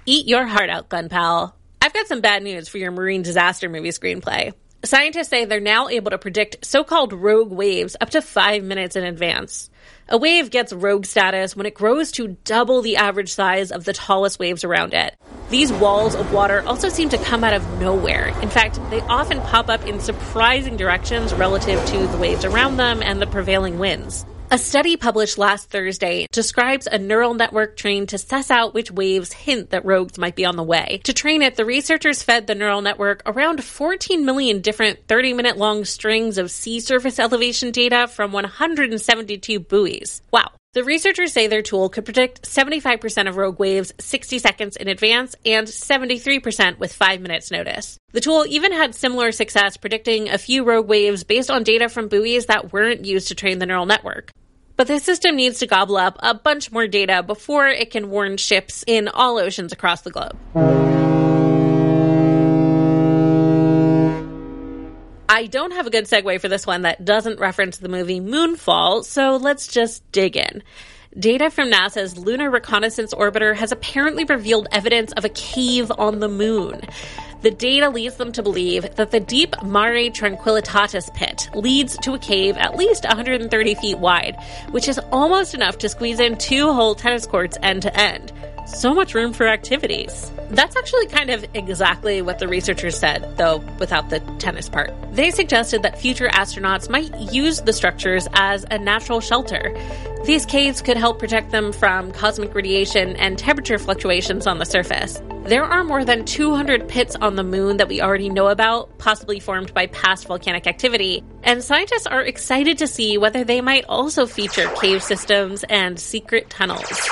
Eat your heart out, gun pal. I've got some bad news for your marine disaster movie screenplay. Scientists say they're now able to predict so-called rogue waves up to 5 minutes in advance. A wave gets rogue status when it grows to double the average size of the tallest waves around it. These walls of water also seem to come out of nowhere. In fact, they often pop up in surprising directions relative to the waves around them and the prevailing winds. A study published last Thursday describes a neural network trained to suss out which waves hint that rogues might be on the way. To train it, the researchers fed the neural network around 14 million different 30-minute-long strings of sea surface elevation data from 172 buoys. Wow. The researchers say their tool could predict 75% of rogue waves 60 seconds in advance and 73% with 5 minutes notice. The tool even had similar success predicting a few rogue waves based on data from buoys that weren't used to train the neural network. But the system needs to gobble up a bunch more data before it can warn ships in all oceans across the globe. I don't have a good segue for this one that doesn't reference the movie Moonfall, so let's just dig in. Data from NASA's Lunar Reconnaissance Orbiter has apparently revealed evidence of a cave on the moon. The data leads them to believe that the deep Mare Tranquillitatis pit leads to a cave at least 130 feet wide, which is almost enough to squeeze in 2 whole tennis courts end to end. So much room for activities. That's actually kind of exactly what the researchers said, though without the tennis part. They suggested that future astronauts might use the structures as a natural shelter. These caves could help protect them from cosmic radiation and temperature fluctuations on the surface. There are more than 200 pits on the moon that we already know about, possibly formed by past volcanic activity, and scientists are excited to see whether they might also feature cave systems and secret tunnels.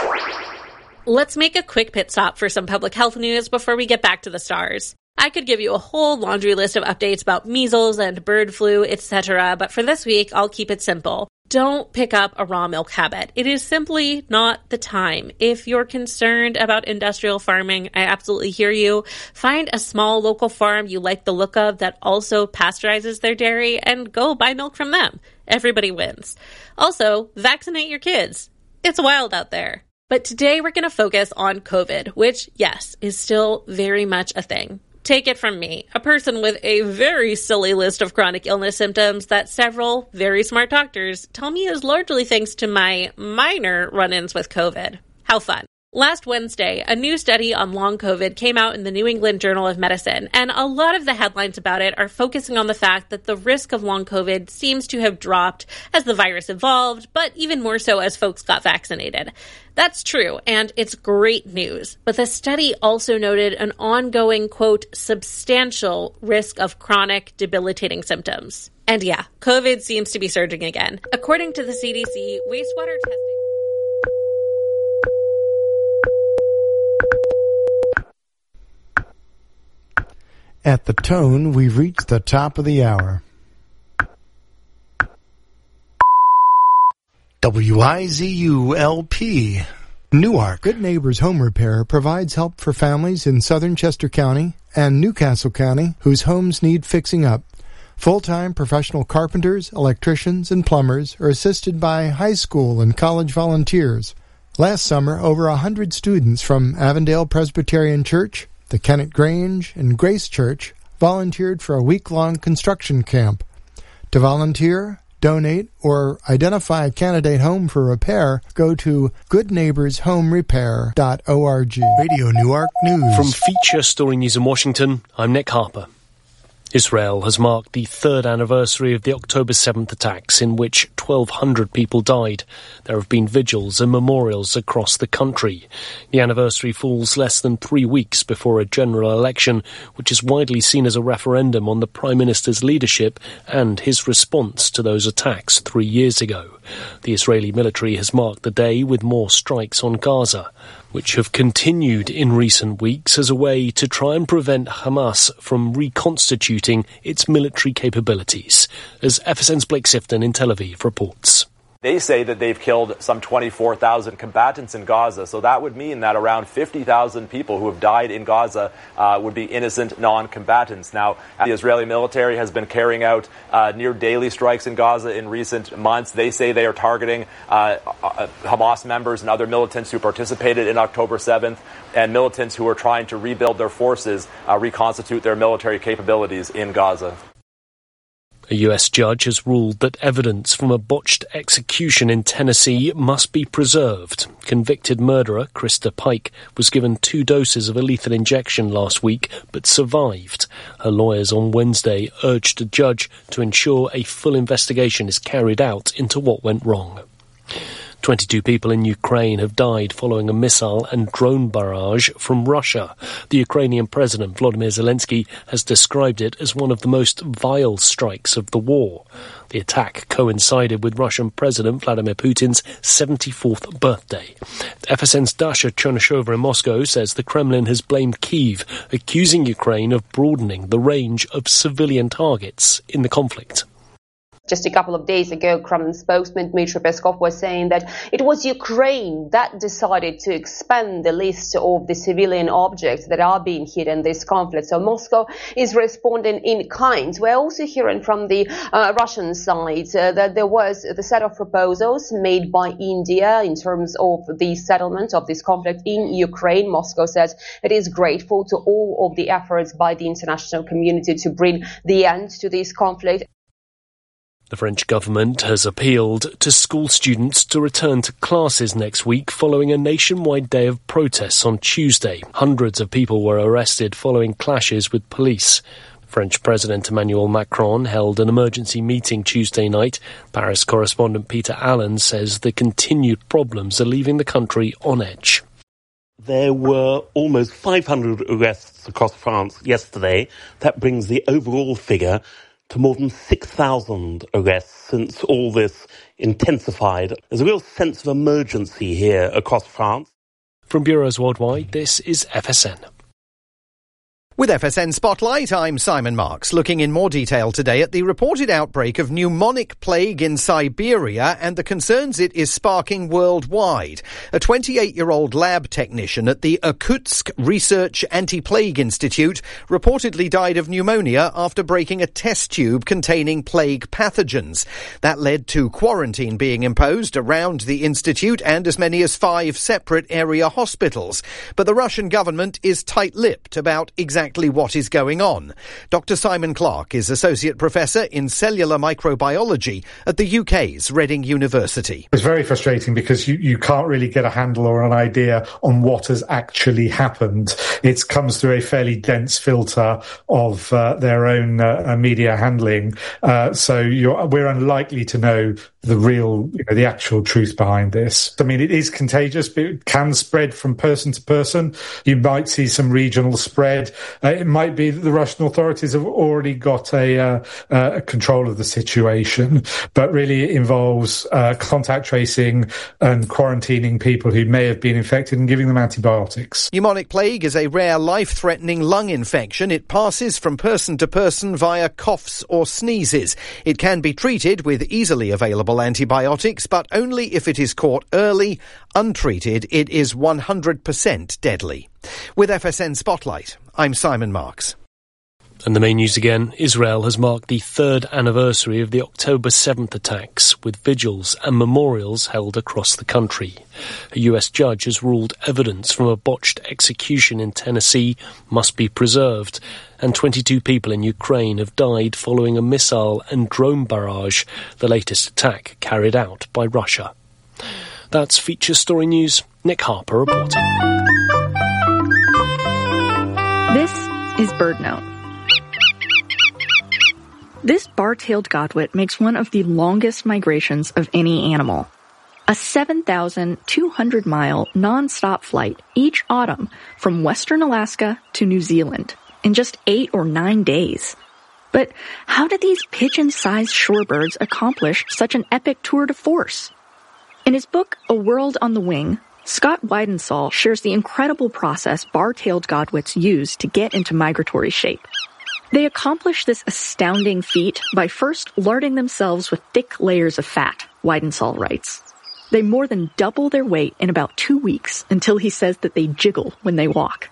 Let's make a quick pit stop for some public health news before we get back to the stars. I could give you a whole laundry list of updates about measles and bird flu, etc., but for this week, I'll keep it simple. Don't pick up a raw milk habit. It is simply not the time. If you're concerned about industrial farming, I absolutely hear you. Find a small local farm you like the look of that also pasteurizes their dairy and go buy milk from them. Everybody wins. Also, vaccinate your kids. It's wild out there. But today we're going to focus on COVID, which, yes, is still very much a thing. Take it from me, a person with a very silly list of chronic illness symptoms that several very smart doctors tell me is largely thanks to my minor run-ins with COVID. How fun. Last Wednesday, a new study on long COVID came out in the New England Journal of Medicine, and a lot of the headlines about it are focusing on the fact that the risk of long COVID seems to have dropped as the virus evolved, but even more so as folks got vaccinated. That's true, and it's great news. But the study also noted an ongoing, quote, substantial risk of chronic, debilitating symptoms. And yeah, COVID seems to be surging again. According to the CDC, wastewater testing... At the tone, we've reached the top of the hour. WIZU-LP, Newark. Good Neighbors Home Repair provides help for families in southern Chester County and Newcastle County whose homes need fixing up. Full-time professional carpenters, electricians, and plumbers are assisted by high school and college volunteers. Last summer, over 100 students from Avondale Presbyterian Church, the Kennett Grange, and Grace Church volunteered for a week-long construction camp. To volunteer, donate, or identify a candidate home for repair, go to goodneighborshomerepair.org. Radio Newark News. From Feature Story News in Washington, I'm Nick Harper. Israel has marked the 3rd anniversary of the October 7th attacks, in which 1,200 people died. There have been vigils and memorials across the country. The anniversary falls less than 3 weeks before a general election, which is widely seen as a referendum on the Prime Minister's leadership and his response to those attacks 3 years ago. The Israeli military has marked the day with more strikes on Gaza, which have continued in recent weeks as a way to try and prevent Hamas from reconstituting its military capabilities, as FSN's Blake Sifton in Tel Aviv reports. They say that they've killed some 24,000 combatants in Gaza. So that would mean that around 50,000 people who have died in Gaza would be innocent non-combatants. Now, the Israeli military has been carrying out near daily strikes in Gaza in recent months. They say they are targeting Hamas members and other militants who participated in October 7th and militants who are trying to rebuild their forces, reconstitute their military capabilities in Gaza. A US judge has ruled that evidence from a botched execution in Tennessee must be preserved. Convicted murderer Krista Pike was given 2 doses of a lethal injection last week, but survived. Her lawyers on Wednesday urged a judge to ensure a full investigation is carried out into what went wrong. 22 people in Ukraine have died following a missile and drone barrage from Russia. The Ukrainian President Volodymyr Zelensky has described it as one of the most vile strikes of the war. The attack coincided with Russian President Vladimir Putin's 74th birthday. FSN's Dasha Chernyshova in Moscow says the Kremlin has blamed Kyiv, accusing Ukraine of broadening the range of civilian targets in the conflict. Just a couple of days ago, Kremlin spokesman Dmitry Peskov was saying that it was Ukraine that decided to expand the list of the civilian objects that are being hit in this conflict. So Moscow is responding in kind. We're also hearing from the Russian side that there was the set of proposals made by India in terms of the settlement of this conflict in Ukraine. Moscow says it is grateful to all of the efforts by the international community to bring the end to this conflict. The French government has appealed to school students to return to classes next week following a nationwide day of protests on Tuesday. Hundreds of people were arrested following clashes with police. French President Emmanuel Macron held an emergency meeting Tuesday night. Paris correspondent Peter Allen says the continued problems are leaving the country on edge. There were almost 500 arrests across France yesterday. That brings the overall figure to more than 6,000 arrests since all this intensified. There's a real sense of emergency here across France. From bureaus worldwide, this is FSN. With FSN Spotlight, I'm Simon Marks, looking in more detail today at the reported outbreak of pneumonic plague in Siberia and the concerns it is sparking worldwide. A 28-year-old lab technician at the Irkutsk Research Anti-Plague Institute reportedly died of pneumonia after breaking a test tube containing plague pathogens. That led to quarantine being imposed around the institute and as many as 5 separate area hospitals. But the Russian government is tight-lipped about exactly what is going on. Dr. Simon Clark is Associate Professor in Cellular Microbiology at the UK's Reading University. It's very frustrating because you can't really get a handle or an idea on what has actually happened. It comes through a fairly dense filter of their own media handling. So we're unlikely to know the real, the actual truth behind this. I mean, it is contagious, but it can spread from person to person. You might see some regional spread. It might be that the Russian authorities have already got a control of the situation, but really it involves contact tracing and quarantining people who may have been infected and giving them antibiotics. Pneumonic plague is a rare life-threatening lung infection. It passes from person to person via coughs or sneezes. It can be treated with easily available antibiotics, but only if it is caught early. Untreated, it is 100% deadly. With FSN Spotlight, I'm Simon Marks. And the main news again, Israel has marked the 3rd anniversary of the October 7th attacks, with vigils and memorials held across the country. A US judge has ruled evidence from a botched execution in Tennessee must be preserved, and 22 people in Ukraine have died following a missile and drone barrage, the latest attack carried out by Russia. That's Feature Story News. Nick Harper reporting. This is BirdNote. This bar-tailed godwit makes one of the longest migrations of any animal. A 7,200-mile non-stop flight each autumn from western Alaska to New Zealand in just 8 or 9 days. But how did these pigeon-sized shorebirds accomplish such an epic tour de force? In his book, A World on the Wing, Scott Weidensaul shares the incredible process bar-tailed godwits use to get into migratory shape. They accomplish this astounding feat by first larding themselves with thick layers of fat, Weidensaul writes. They more than double their weight in about 2 weeks until he says that they jiggle when they walk.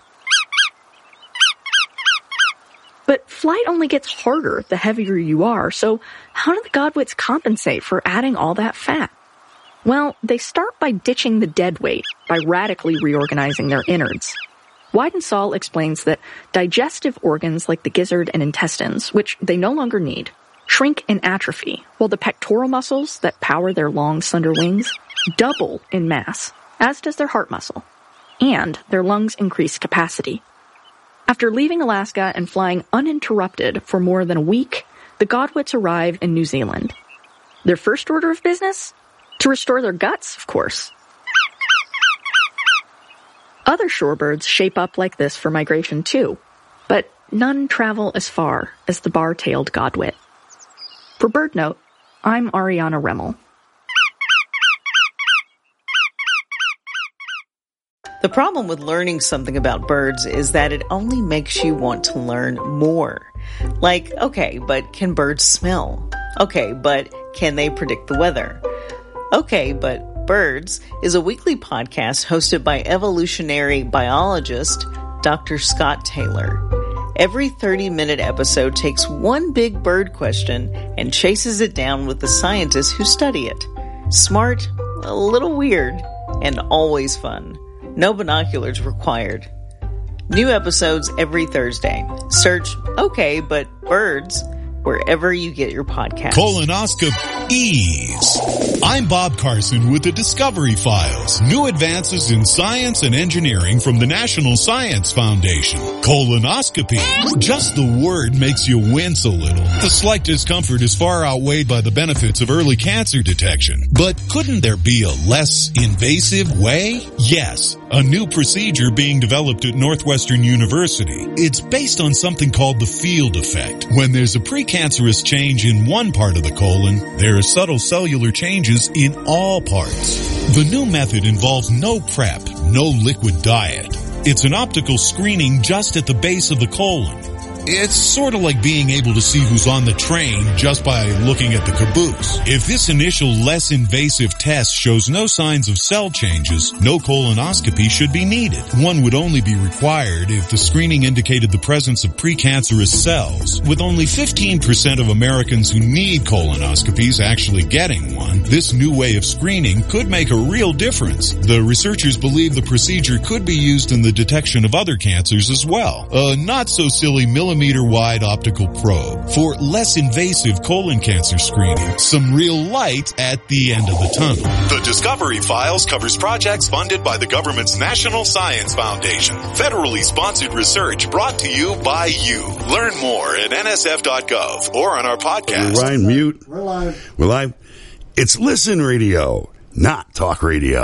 But flight only gets harder the heavier you are, so how do the Godwits compensate for adding all that fat? Well, they start by ditching the dead weight, by radically reorganizing their innards. Weidensaul explains that digestive organs like the gizzard and intestines, which they no longer need, shrink and atrophy, while the pectoral muscles that power their long, slender wings double in mass, as does their heart muscle, and their lungs increase capacity. After leaving Alaska and flying uninterrupted for more than a week, the Godwits arrive in New Zealand. Their first order of business? To restore their guts, of course. Other shorebirds shape up like this for migration too, but none travel as far as the bar-tailed Godwit. For BirdNote, I'm Ariana Remmel. The problem with learning something about birds is that it only makes you want to learn more. Like, okay, but can birds smell? Okay, but can they predict the weather? Okay, but Birds is a weekly podcast hosted by evolutionary biologist Dr. Scott Taylor. Every 30-minute episode takes one big bird question and chases it down with the scientists who study it. Smart, a little weird, and always fun. No binoculars required. New episodes every Thursday. Search Okay, but Birds wherever you get your podcasts. Colonoscopies. I'm Bob Carson with the Discovery Files. New advances in science and engineering from the National Science Foundation. Colonoscopy. Just the word makes you wince a little. The slight discomfort is far outweighed by the benefits of early cancer detection. But couldn't there be a less invasive way? Yes. A new procedure being developed at Northwestern University. It's based on something called the field effect. When there's a precancerous change in one part of the colon, there are subtle cellular changes in all parts. The new method involves no prep, no liquid diet. It's an optical screening just at the base of the colon. It's sort of like being able to see who's on the train just by looking at the caboose. If this initial less invasive test shows no signs of cell changes, no colonoscopy should be needed. One would only be required if the screening indicated the presence of precancerous cells. With only 15% of Americans who need colonoscopies actually getting one, this new way of screening could make a real difference. The researchers believe the procedure could be used in the detection of other cancers as well. A not-so-silly millimeter-wide optical probe for less invasive colon cancer screening. Some real light at the end of the tunnel. The Discovery Files covers projects funded by the government's National Science Foundation. Federally sponsored research brought to you by you. Learn more at nsf.gov or on our podcast. We're Ryan mute. We're live. We're live. It's Listen Radio, not Talk Radio.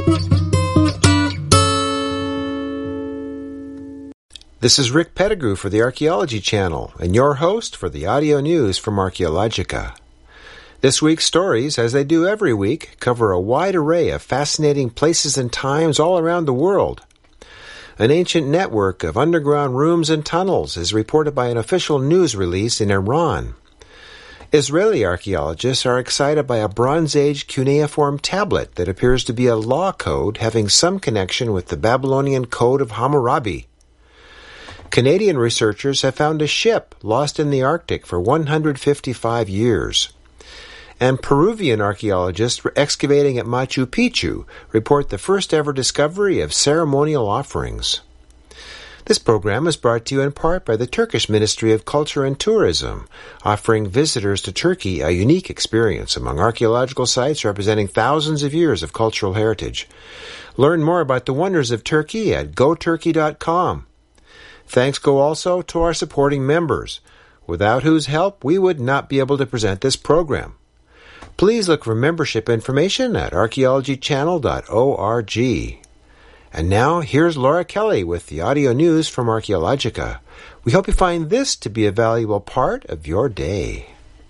This is Rick Pettigrew for the Archaeology Channel and your host for the audio news from Archaeologica. This week's stories, as they do every week, cover a wide array of fascinating places and times all around the world. An ancient network of underground rooms and tunnels is reported by an official news release in Iran. Israeli archaeologists are excited by a Bronze Age cuneiform tablet that appears to be a law code having some connection with the Babylonian Code of Hammurabi. Canadian researchers have found a ship lost in the Arctic for 155 years. And Peruvian archaeologists excavating at Machu Picchu report the first ever discovery of ceremonial offerings. This program is brought to you in part by the Turkish Ministry of Culture and Tourism, offering visitors to Turkey a unique experience among archaeological sites representing thousands of years of cultural heritage. Learn more about the wonders of Turkey at goturkey.com. Thanks go also to our supporting members, without whose help we would not be able to present this program. Please look for membership information at archaeologychannel.org. And now, here's Laura Kelly with the audio news from Archaeologica. We hope you find this to be a valuable part of your day.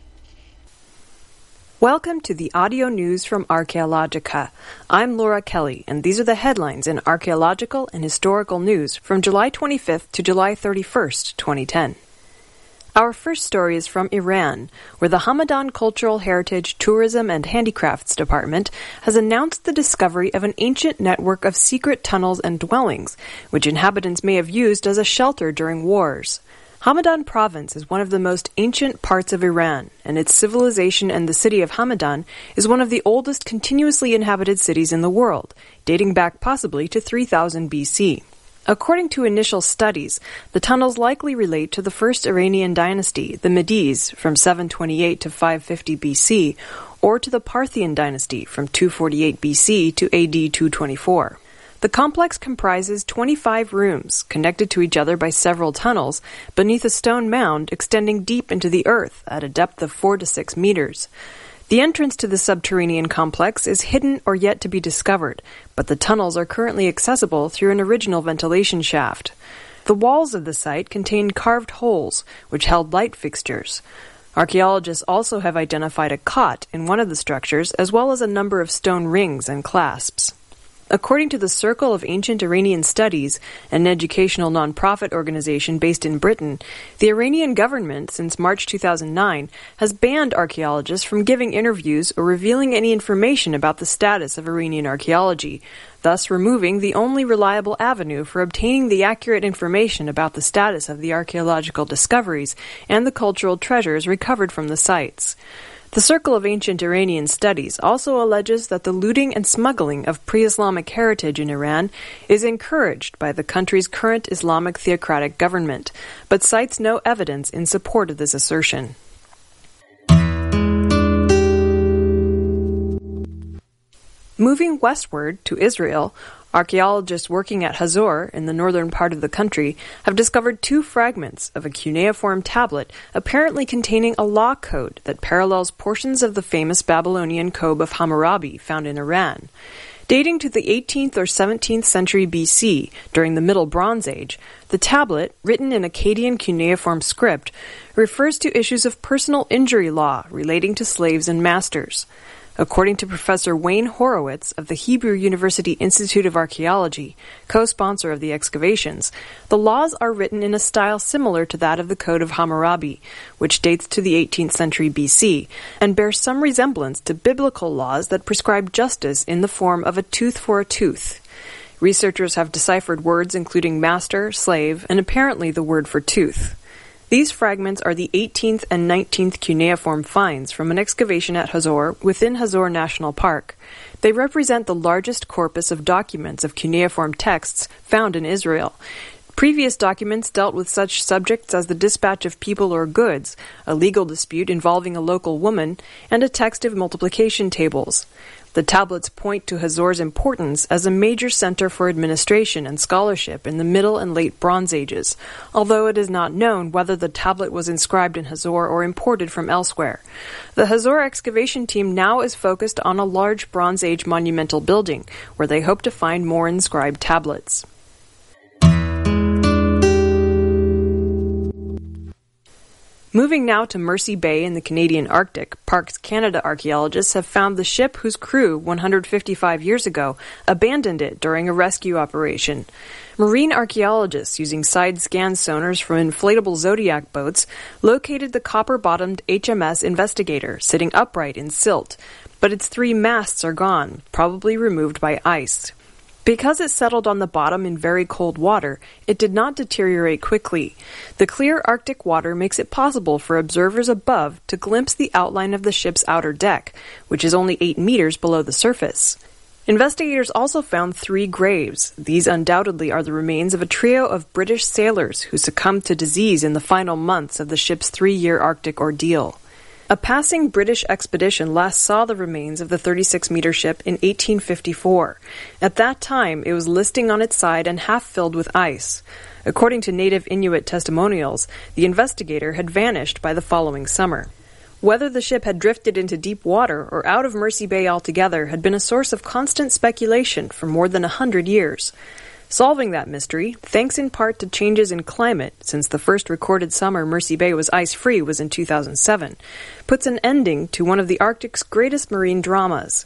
Welcome to the audio news from Archaeologica. I'm Laura Kelly, and these are the headlines in archaeological and historical news from July 25th to July 31st, 2010. Our first story is from Iran, where the Hamadan Cultural Heritage, Tourism and Handicrafts Department has announced the discovery of an ancient network of secret tunnels and dwellings, which inhabitants may have used as a shelter during wars. Hamadan province is one of the most ancient parts of Iran, and its civilization and the city of Hamadan is one of the oldest continuously inhabited cities in the world, dating back possibly to 3000 BC. According to initial studies, the tunnels likely relate to the first Iranian dynasty, the Medes, from 728 to 550 BC, or to the Parthian dynasty from 248 BC to AD 224. The complex comprises 25 rooms, connected to each other by several tunnels, beneath a stone mound extending deep into the earth at a depth of 4 to 6 meters. The entrance to the subterranean complex is hidden or yet to be discovered, but the tunnels are currently accessible through an original ventilation shaft. The walls of the site contain carved holes, which held light fixtures. Archaeologists also have identified a cot in one of the structures, as well as a number of stone rings and clasps. According to the Circle of Ancient Iranian Studies, an educational non-profit organization based in Britain, the Iranian government, since March 2009, has banned archaeologists from giving interviews or revealing any information about the status of Iranian archaeology, thus removing the only reliable avenue for obtaining the accurate information about the status of the archaeological discoveries and the cultural treasures recovered from the sites. The Circle of Ancient Iranian Studies also alleges that the looting and smuggling of pre-Islamic heritage in Iran is encouraged by the country's current Islamic theocratic government, but cites no evidence in support of this assertion. Moving westward to Israel, archaeologists working at Hazor in the northern part of the country have discovered 2 fragments of a cuneiform tablet apparently containing a law code that parallels portions of the famous Babylonian Code of Hammurabi found in Iran. Dating to the 18th or 17th century BC, during the Middle Bronze Age, the tablet, written in Akkadian cuneiform script, refers to issues of personal injury law relating to slaves and masters. According to Professor Wayne Horowitz of the Hebrew University Institute of Archaeology, co-sponsor of the excavations, the laws are written in a style similar to that of the Code of Hammurabi, which dates to the 18th century BC, and bears some resemblance to biblical laws that prescribe justice in the form of a tooth for a tooth. Researchers have deciphered words including master, slave, and apparently the word for tooth. These fragments are the 18th and 19th cuneiform finds from an excavation at Hazor within Hazor National Park. They represent the largest corpus of documents of cuneiform texts found in Israel. Previous documents dealt with such subjects as the dispatch of people or goods, a legal dispute involving a local woman, and a text of multiplication tables. The tablets point to Hazor's importance as a major center for administration and scholarship in the Middle and Late Bronze Ages, although it is not known whether the tablet was inscribed in Hazor or imported from elsewhere. The Hazor excavation team now is focused on a large Bronze Age monumental building, where they hope to find more inscribed tablets. Moving now to Mercy Bay in the Canadian Arctic, Parks Canada archaeologists have found the ship whose crew, 155 years ago, abandoned it during a rescue operation. Marine archaeologists, using side-scan sonars from inflatable Zodiac boats, located the copper-bottomed HMS Investigator sitting upright in silt, but its 3 masts are gone, probably removed by ice. Because it settled on the bottom in very cold water, it did not deteriorate quickly. The clear Arctic water makes it possible for observers above to glimpse the outline of the ship's outer deck, which is only 8 meters below the surface. Investigators also found 3 graves. These undoubtedly are the remains of a trio of British sailors who succumbed to disease in the final months of the ship's 3-year Arctic ordeal. A passing British expedition last saw the remains of the 36-meter ship in 1854. At that time, it was listing on its side and half filled with ice. According to native Inuit testimonials, the Investigator had vanished by the following summer. Whether the ship had drifted into deep water or out of Mercy Bay altogether had been a source of constant speculation for more than 100 years. Solving that mystery, thanks in part to changes in climate, since the first recorded summer Mercy Bay was ice-free was in 2007, puts an ending to one of the Arctic's greatest marine dramas.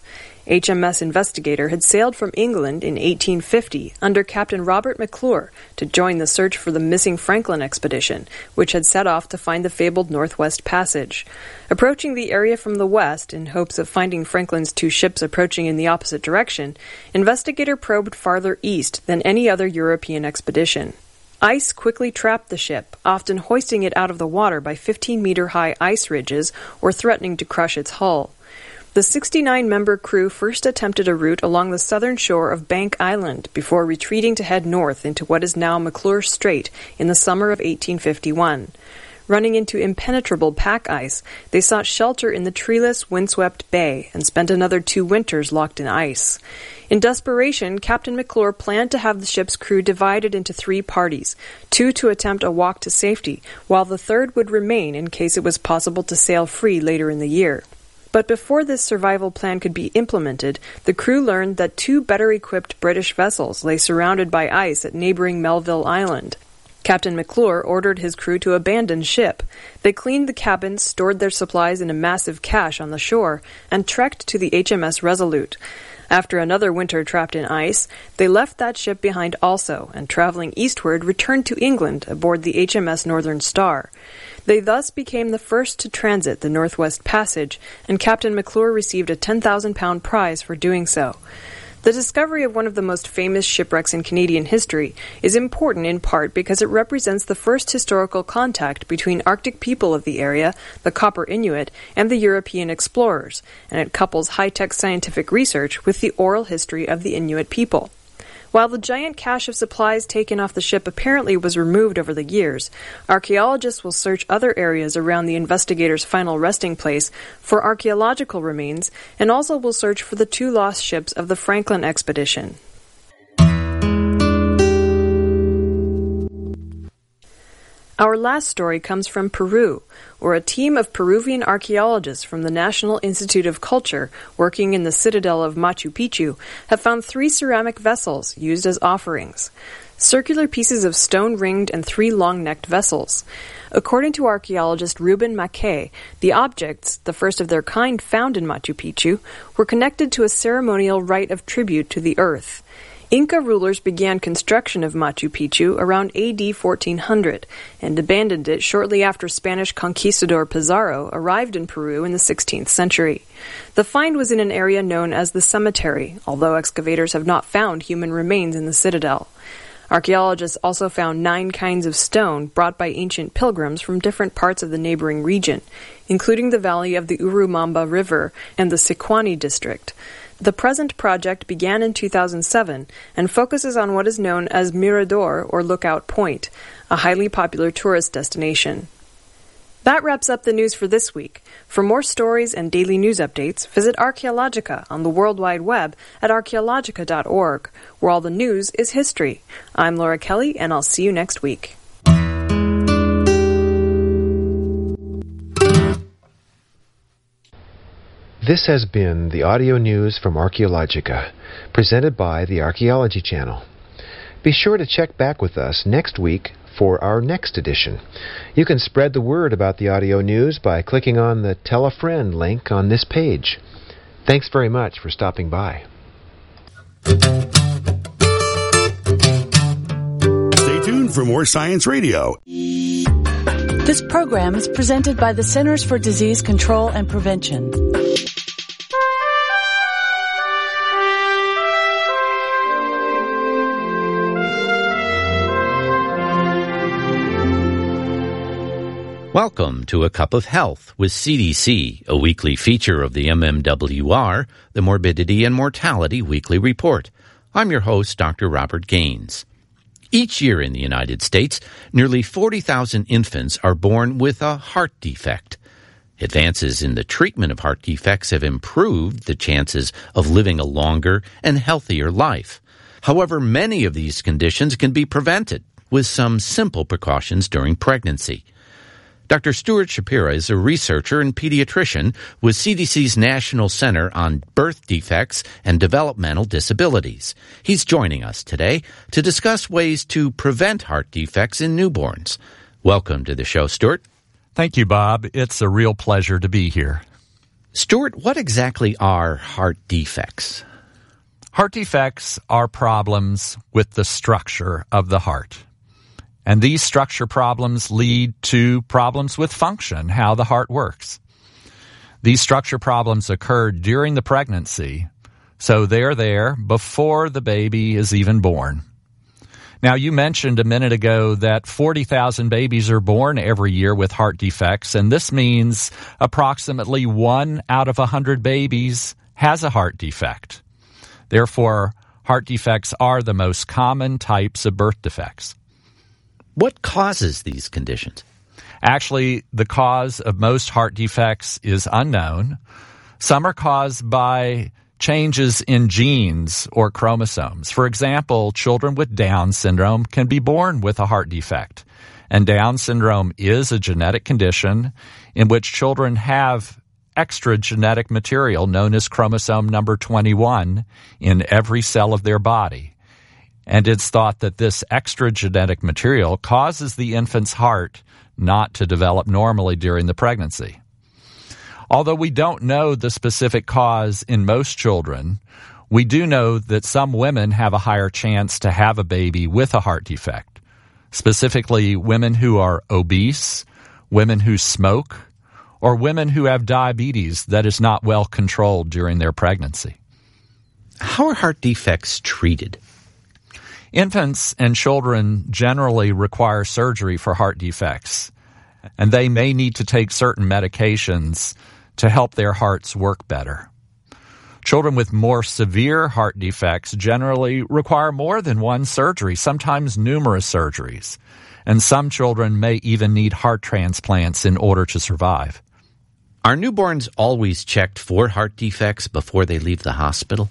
HMS Investigator had sailed from England in 1850 under Captain Robert McClure to join the search for the missing Franklin expedition, which had set off to find the fabled Northwest Passage. Approaching the area from the west in hopes of finding Franklin's two ships approaching in the opposite direction, Investigator probed farther east than any other European expedition. Ice quickly trapped the ship, often hoisting it out of the water by 15-meter-high ice ridges or threatening to crush its hull. The 69-member crew first attempted a route along the southern shore of Bank Island before retreating to head north into what is now McClure Strait in the summer of 1851. Running into impenetrable pack ice, they sought shelter in the treeless, windswept bay and spent another 2 winters locked in ice. In desperation, Captain McClure planned to have the ship's crew divided into 3 parties, 2 to attempt a walk to safety, while the third would remain in case it was possible to sail free later in the year. But before this survival plan could be implemented, the crew learned that 2 better-equipped British vessels lay surrounded by ice at neighboring Melville Island. Captain McClure ordered his crew to abandon ship. They cleaned the cabins, stored their supplies in a massive cache on the shore, and trekked to the HMS Resolute. After another winter trapped in ice, they left that ship behind also, and traveling eastward returned to England aboard the HMS Northern Star. They thus became the first to transit the Northwest Passage, and Captain McClure received a £10,000 prize for doing so. The discovery of one of the most famous shipwrecks in Canadian history is important in part because it represents the first historical contact between Arctic people of the area, the Copper Inuit, and the European explorers, and it couples high-tech scientific research with the oral history of the Inuit people. While the giant cache of supplies taken off the ship apparently was removed over the years, archaeologists will search other areas around the Investigator's final resting place for archaeological remains and also will search for the 2 lost ships of the Franklin expedition. Our last story comes from Peru, where a team of Peruvian archaeologists from the National Institute of Culture, working in the citadel of Machu Picchu, have found 3 ceramic vessels used as offerings. Circular pieces of stone-ringed and 3 long-necked vessels. According to archaeologist Ruben Mackay, the objects, the first of their kind found in Machu Picchu, were connected to a ceremonial rite of tribute to the earth. Inca rulers began construction of Machu Picchu around AD 1400 and abandoned it shortly after Spanish conquistador Pizarro arrived in Peru in the 16th century. The find was in an area known as the cemetery, although excavators have not found human remains in the citadel. Archaeologists also found 9 kinds of stone brought by ancient pilgrims from different parts of the neighboring region, including the valley of the Urubamba River and the Sicuani district. The present project began in 2007 and focuses on what is known as Mirador or Lookout Point, a highly popular tourist destination. That wraps up the news for this week. For more stories and daily news updates, visit Archaeologica on the World Wide Web at archaeologica.org, where all the news is history. I'm Laura Kelly, and I'll see you next week. This has been the audio news from Archaeologica, presented by the Archaeology Channel. Be sure to check back with us next week for our next edition. You can spread the word about the audio news by clicking on the Tell a Friend link on this page. Thanks very much for stopping by. Stay tuned for more Science Radio. This program is presented by the Centers for Disease Control and Prevention. Welcome to A Cup of Health with CDC, a weekly feature of the MMWR, the Morbidity and Mortality Weekly Report. I'm your host, Dr. Robert Gaines. Each year in the United States, nearly 40,000 infants are born with a heart defect. Advances in the treatment of heart defects have improved the chances of living a longer and healthier life. However, many of these conditions can be prevented with some simple precautions during pregnancy. Dr. Stuart Shapira is a researcher and pediatrician with CDC's National Center on Birth Defects and Developmental Disabilities. He's joining us today to discuss ways to prevent heart defects in newborns. Welcome to the show, Stuart. Thank you, Bob. It's a real pleasure to be here. Stuart, what exactly are heart defects? Heart defects are problems with the structure of the heart. And these structure problems lead to problems with function, how the heart works. These structure problems occur during the pregnancy, so they're there before the baby is even born. Now, you mentioned a minute ago that 40,000 babies are born every year with heart defects, and this means approximately 1 out of 100 babies has a heart defect. Therefore, heart defects are the most common types of birth defects. What causes these conditions? Actually, the cause of most heart defects is unknown. Some are caused by changes in genes or chromosomes. For example, children with Down syndrome can be born with a heart defect. And Down syndrome is a genetic condition in which children have extra genetic material known as chromosome number 21 in every cell of their body. And it's thought that this extra genetic material causes the infant's heart not to develop normally during the pregnancy. Although we don't know the specific cause in most children, we do know that some women have a higher chance to have a baby with a heart defect, specifically women who are obese, women who smoke, or women who have diabetes that is not well controlled during their pregnancy. How are heart defects treated? Infants and children generally require surgery for heart defects, and they may need to take certain medications to help their hearts work better. Children with more severe heart defects generally require more than one surgery, sometimes numerous surgeries, and some children may even need heart transplants in order to survive. Are newborns always checked for heart defects before they leave the hospital?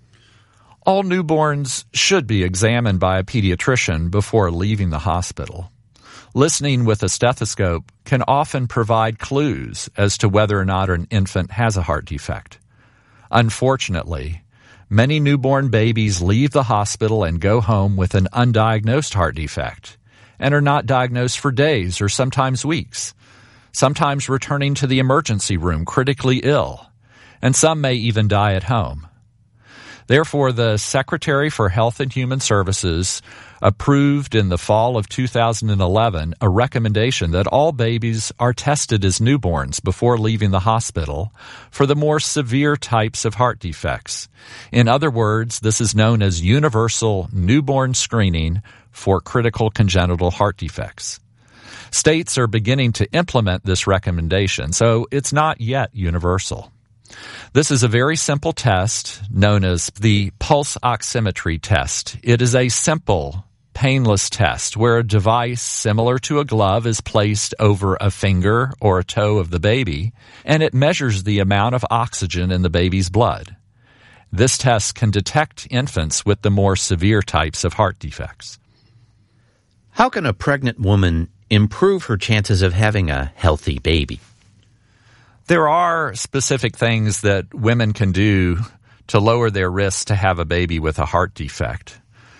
All newborns should be examined by a pediatrician before leaving the hospital. Listening with a stethoscope can often provide clues as to whether or not an infant has a heart defect. Unfortunately, many newborn babies leave the hospital and go home with an undiagnosed heart defect and are not diagnosed for days or sometimes weeks, sometimes returning to the emergency room critically ill, and some may even die at home. Therefore, the Secretary for Health and Human Services approved in the fall of 2011 a recommendation that all babies are tested as newborns before leaving the hospital for the more severe types of heart defects. In other words, this is known as universal newborn screening for critical congenital heart defects. States are beginning to implement this recommendation, so it's not yet universal. This is a very simple test known as the pulse oximetry test. It is a simple, painless test where a device similar to a glove is placed over a finger or a toe of the baby, and it measures the amount of oxygen in the baby's blood. This test can detect infants with the more severe types of heart defects. How can a pregnant woman improve her chances of having a healthy baby? There are specific things that women can do to lower their risk to have a baby with a heart defect.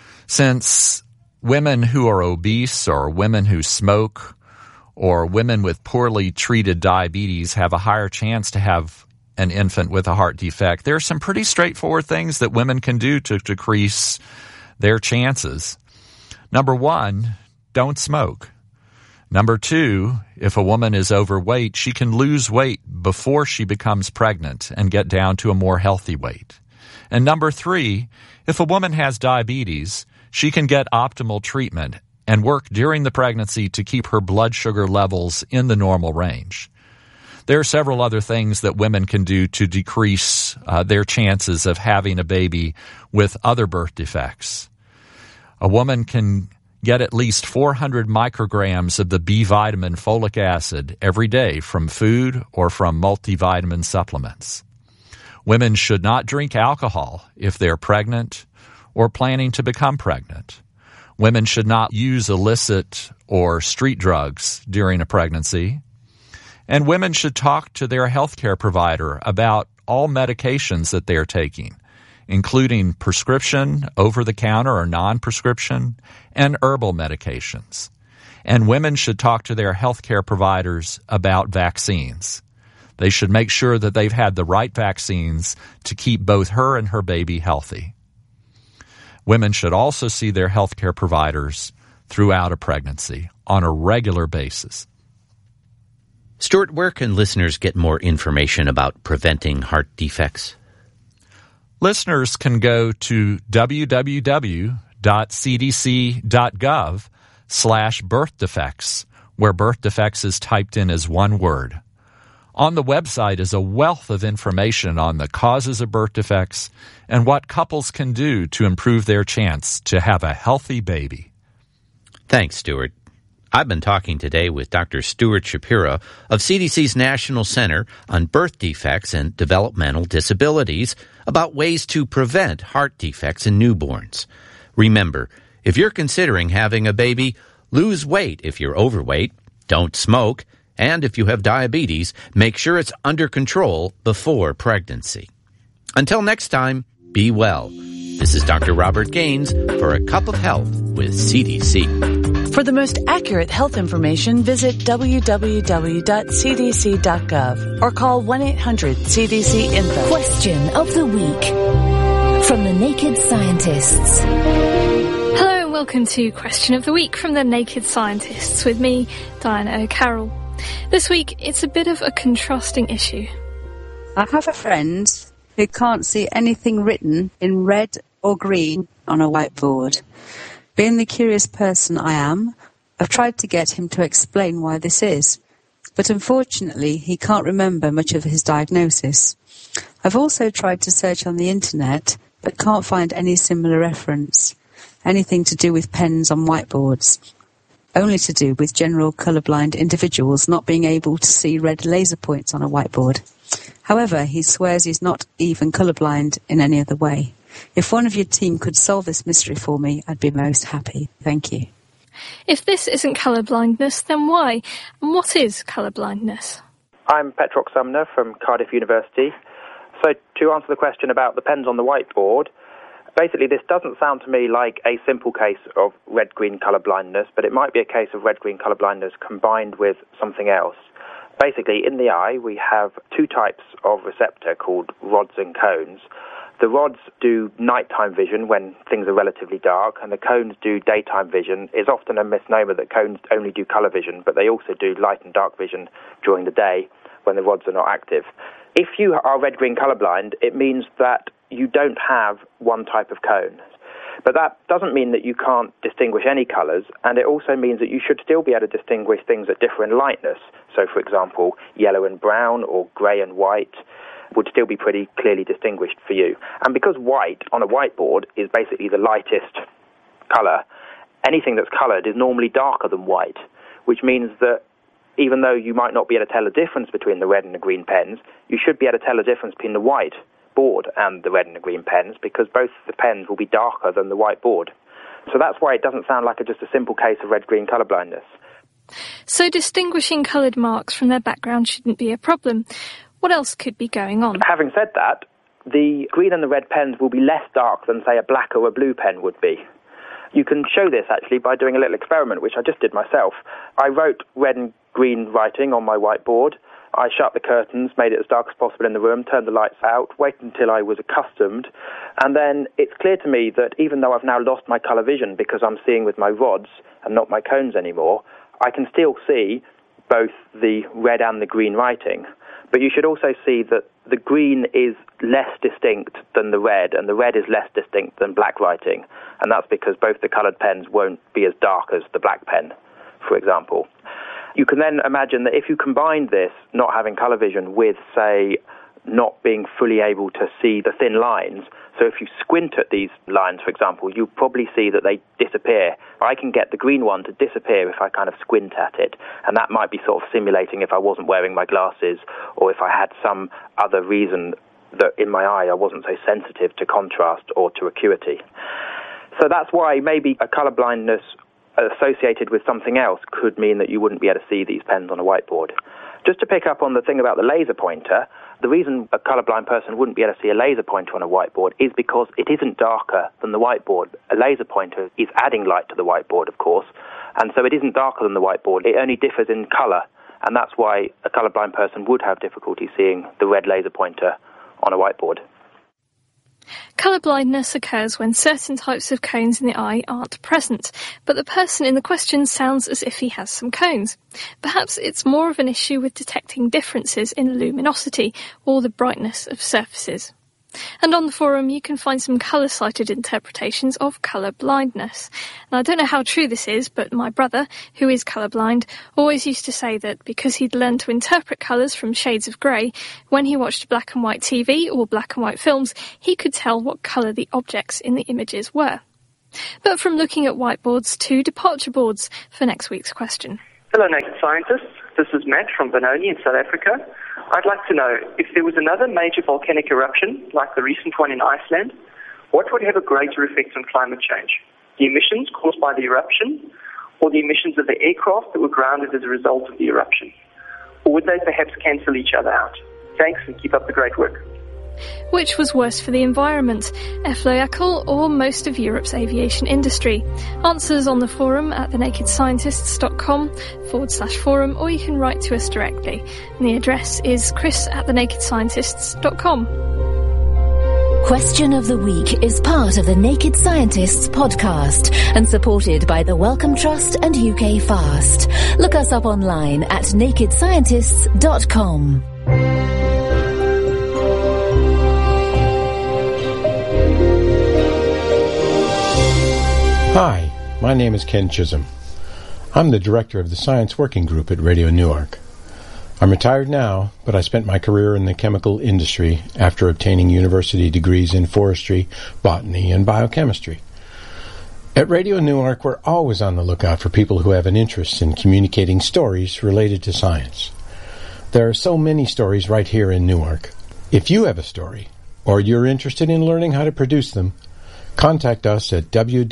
Since women who are obese or women who smoke or women with poorly treated diabetes have a higher chance to have an infant with a heart defect, there are some pretty straightforward things that women can do to decrease their chances. Number one, don't smoke. Number two, if a woman is overweight, she can lose weight before she becomes pregnant and get down to a more healthy weight. And number three, if a woman has diabetes, she can get optimal treatment and work during the pregnancy to keep her blood sugar levels in the normal range. There are several other things that women can do to decrease their chances of having a baby with other birth defects. A woman can get at least 400 micrograms of the B vitamin folic acid every day from food or from multivitamin supplements. Women should not drink alcohol if they're pregnant or planning to become pregnant. Women should not use illicit or street drugs during a pregnancy. And women should talk to their healthcare provider about all medications that they're taking, including prescription, over-the-counter or non-prescription, and herbal medications. And women should talk to their healthcare providers about vaccines. They should make sure that they've had the right vaccines to keep both her and her baby healthy. Women should also see their healthcare providers throughout a pregnancy on a regular basis. Stuart, where can listeners get more information about preventing heart defects? Listeners can go to www.cdc.gov/birth defects, where birth defects is typed in as one word. On the website is a wealth of information on the causes of birth defects and what couples can do to improve their chance to have a healthy baby. Thanks, Stuart. I've been talking today with Dr. Stuart Shapiro of CDC's National Center on Birth Defects and Developmental Disabilities about ways to prevent heart defects in newborns. Remember, if you're considering having a baby, lose weight if you're overweight, don't smoke, and if you have diabetes, make sure it's under control before pregnancy. Until next time, be well. This is Dr. Robert Gaines for A Cup of Health with CDC. For the most accurate health information, visit www.cdc.gov or call 1-800-CDC-INFO. Question of the week from the Naked Scientists. Hello and welcome to Question of the Week from the Naked Scientists with me, Diana O'Carroll. This week, it's a bit of a contrasting issue. I have a friend who can't see anything written in red or green on a whiteboard. Being the curious person I am, I've tried to get him to explain why this is, but unfortunately he can't remember much of his diagnosis. I've also tried to search on the internet, but can't find any similar reference, anything to do with pens on whiteboards. Only to do with general colourblind individuals not being able to see red laser points on a whiteboard. However, he swears he's not even colourblind in any other way. If one of your team could solve this mystery for me, I'd be most happy. Thank you. If this isn't colourblindness, then why? And what is colourblindness? I'm Petrox Sumner from Cardiff University. So to answer the question about the pens on the whiteboard, basically, this doesn't sound to me like a simple case of red-green colourblindness, but it might be a case of red-green colourblindness combined with something else. Basically, in the eye, we have two types of receptor called rods and cones. The rods do nighttime vision when things are relatively dark, and the cones do daytime vision. It's often a misnomer that cones only do colour vision, but they also do light and dark vision during the day when the rods are not active. If you are red-green colourblind, it means that you don't have one type of cone. But that doesn't mean that you can't distinguish any colours, and it also means that you should still be able to distinguish things at different lightness. So, for example, yellow and brown or grey and white would still be pretty clearly distinguished for you. And because white on a whiteboard is basically the lightest colour, anything that's coloured is normally darker than white, which means that even though you might not be able to tell the difference between the red and the green pens, you should be able to tell the difference between the white board and the red and the green pens, because both the pens will be darker than the white board. So that's why it doesn't sound like just a simple case of red-green colourblindness. So distinguishing coloured marks from their background shouldn't be a problem. What else could be going on? Having said that, the green and the red pens will be less dark than, say, a black or a blue pen would be. You can show this, actually, by doing a little experiment, which I just did myself. I wrote red and green writing on my whiteboard. I shut the curtains, made it as dark as possible in the room, turned the lights out, waited until I was accustomed, and then it's clear to me that even though I've now lost my colour vision because I'm seeing with my rods and not my cones anymore, I can still see both the red and the green writing. But you should also see that the green is less distinct than the red, and the red is less distinct than black writing, and that's because both the coloured pens won't be as dark as the black pen, for example. You can then imagine that if you combine this, not having colour vision, with, say, not being fully able to see the thin lines, so if you squint at these lines, for example, you'll probably see that they disappear. I can get the green one to disappear if I kind of squint at it, and that might be sort of simulating if I wasn't wearing my glasses or if I had some other reason that in my eye I wasn't so sensitive to contrast or to acuity. So that's why maybe a colour blindness associated with something else could mean that you wouldn't be able to see these pens on a whiteboard. Just to pick up on the thing about the laser pointer, the reason a colourblind person wouldn't be able to see a laser pointer on a whiteboard is because it isn't darker than the whiteboard. A laser pointer is adding light to the whiteboard, of course, and so it isn't darker than the whiteboard. It only differs in colour and that's why a colourblind person would have difficulty seeing the red laser pointer on a whiteboard. Colour blindness occurs when certain types of cones in the eye aren't present, but the person in the question sounds as if he has some cones. Perhaps it's more of an issue with detecting differences in luminosity or the brightness of surfaces. And on the forum you can find some colour-sighted interpretations of colour blindness. Now, I don't know how true this is, but my brother, who is colourblind, always used to say that because he'd learned to interpret colours from shades of grey, when he watched black and white TV or black and white films, he could tell what colour the objects in the images were. But from looking at whiteboards to departure boards for next week's question. Hello, Naked Scientists. This is Matt from Benoni in South Africa. I'd like to know, if there was another major volcanic eruption, like the recent one in Iceland, what would have a greater effect on climate change? The emissions caused by the eruption, or the emissions of the aircraft that were grounded as a result of the eruption? Or would they perhaps cancel each other out? Thanks, and keep up the great work. Which was worse for the environment, Efloiacal or most of Europe's aviation industry? Answers on the forum at thenakedscientists.com/forum, or you can write to us directly. And the address is chris@thenakedscientists.com. Question of the Week is part of the Naked Scientists podcast and supported by the Wellcome Trust and UK Fast. Look us up online at nakedscientists.com. Hi, my name is Ken Chisholm. I'm the director of the Science Working Group at Radio Newark. I'm retired now, but I spent my career in the chemical industry after obtaining university degrees in forestry, botany, and biochemistry. At Radio Newark, we're always on the lookout for people who have an interest in communicating stories related to science. There are so many stories right here in Newark. If you have a story, or you're interested in learning how to produce them, contact us at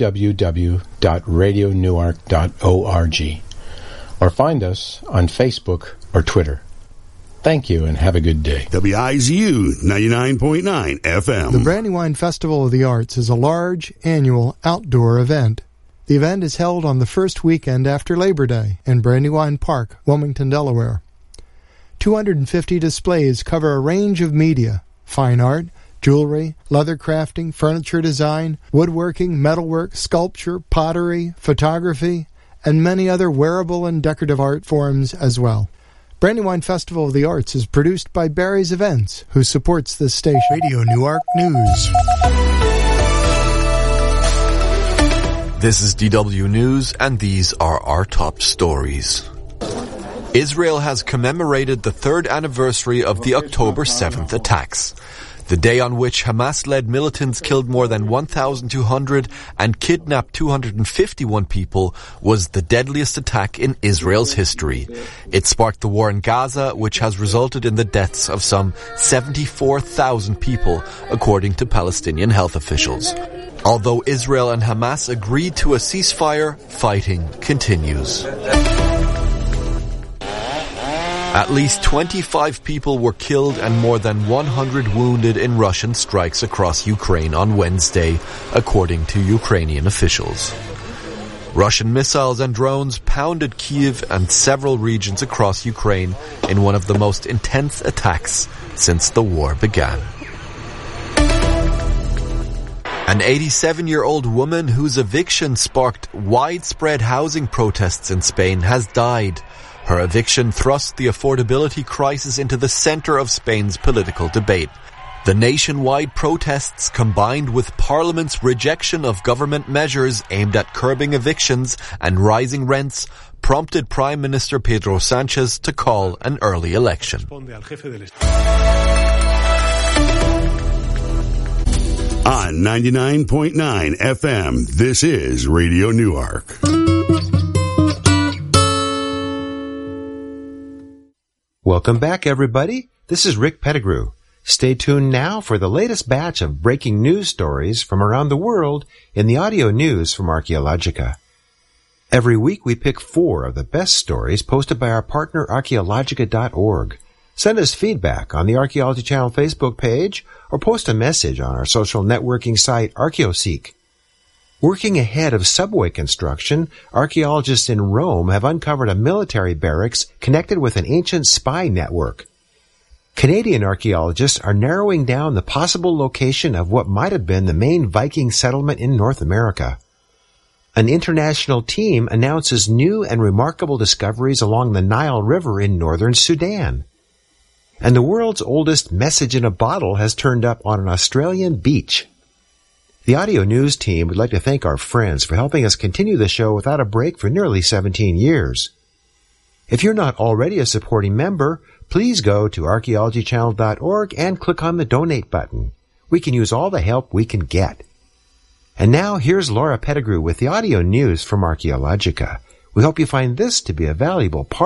www.radionewark.org or find us on Facebook or Twitter. Thank you and have a good day. WIZU 99.9 FM. The Brandywine Festival of the Arts is a large, annual, outdoor event. The event is held on the first weekend after Labor Day in Brandywine Park, Wilmington, Delaware. 250 displays cover a range of media: fine art, jewelry, leather crafting, furniture design, woodworking, metalwork, sculpture, pottery, photography, and many other wearable and decorative art forms as well. Brandywine Festival of the Arts is produced by Barry's Events, who supports this station. Radio Newark News. This is DW News, and these are our top stories. Israel has commemorated the third anniversary of the October 7th attacks. The day on which Hamas-led militants killed more than 1,200 and kidnapped 251 people was the deadliest attack in Israel's history. It sparked the war in Gaza, which has resulted in the deaths of some 74,000 people, according to Palestinian health officials. Although Israel and Hamas agreed to a ceasefire, fighting continues. At least 25 people were killed and more than 100 wounded in Russian strikes across Ukraine on Wednesday, according to Ukrainian officials. Russian missiles and drones pounded Kyiv and several regions across Ukraine in one of the most intense attacks since the war began. An 87-year-old woman whose eviction sparked widespread housing protests in Spain has died. Her eviction thrust the affordability crisis into the center of Spain's political debate. The nationwide protests, combined with Parliament's rejection of government measures aimed at curbing evictions and rising rents, prompted Prime Minister Pedro Sanchez to call an early election. On 99.9 FM, this is Radio Newark. Welcome back, everybody. This is Rick Pettigrew. Stay tuned now for the latest batch of breaking news stories from around the world in the audio news from Archaeologica. Every week we pick 4 of the best stories posted by our partner Archaeologica.org. Send us feedback on the Archaeology Channel Facebook page or post a message on our social networking site Archaeoseek. Working ahead of subway construction, archaeologists in Rome have uncovered a military barracks connected with an ancient spy network. Canadian archaeologists are narrowing down the possible location of what might have been the main Viking settlement in North America. An international team announces new and remarkable discoveries along the Nile River in northern Sudan. And the world's oldest message in a bottle has turned up on an Australian beach. The audio news team would like to thank our friends for helping us continue the show without a break for nearly 17 years. If you're not already a supporting member, please go to archaeologychannel.org and click on the donate button. We can use all the help we can get. And now here's Laura Pettigrew with the audio news from Archaeologica. We hope you find this to be a valuable part